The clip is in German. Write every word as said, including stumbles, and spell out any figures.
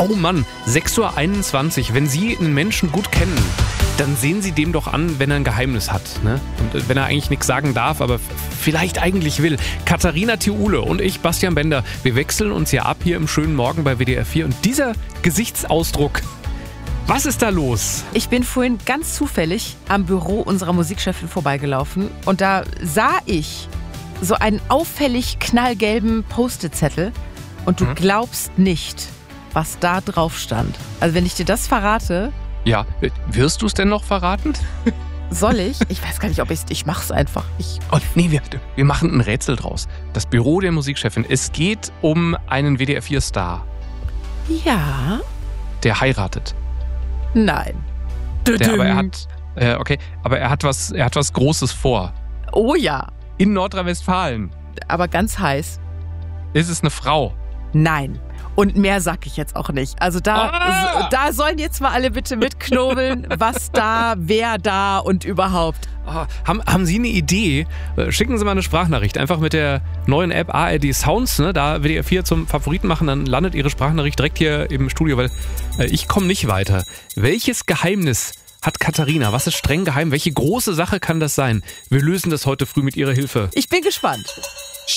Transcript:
Oh Mann, sechs Uhr einundzwanzig. Wenn Sie einen Menschen gut kennen, dann sehen Sie dem doch an, wenn er ein Geheimnis hat. Ne? Und wenn er eigentlich nichts sagen darf, aber f- vielleicht eigentlich will. Katharina Thiule und ich, Bastian Bender, wir wechseln uns ja ab hier im schönen Morgen bei W D R vier. Und dieser Gesichtsausdruck, was ist da los? Ich bin vorhin ganz zufällig am Büro unserer Musikchefin vorbeigelaufen und da sah ich so einen auffällig knallgelben Post-it-Zettel und du Mhm. glaubst nicht, was da drauf stand. Also wenn ich dir das verrate, Ja, wirst du es denn noch verraten? soll ich? Ich weiß gar nicht, ob ich es... Ich mach's einfach. Ich, Oh, nee, wir, wir machen ein Rätsel draus. Das Büro der Musikchefin. Es geht um einen W D R vier Star, ja, der heiratet. nein. Der, aber er hat, äh, okay, aber er hat was, er hat was Großes vor. Oh ja, In Nordrhein-Westfalen aber ganz heiß. ist es eine Frau. Nein. Und mehr sag ich jetzt auch nicht. Also da, Ah! da sollen jetzt mal alle bitte mitknobeln, was da, wer da und überhaupt. Oh, haben, haben Sie eine Idee? Äh, Schicken Sie mal eine Sprachnachricht. Einfach mit der neuen App A R D Sounds, ne? Da W D R vier zum Favoriten machen, dann landet Ihre Sprachnachricht direkt hier im Studio, weil äh, ich komme nicht weiter. Welches Geheimnis hat Katharina? Was ist streng geheim? Welche große Sache kann das sein? Wir lösen das heute früh mit Ihrer Hilfe. Ich bin gespannt.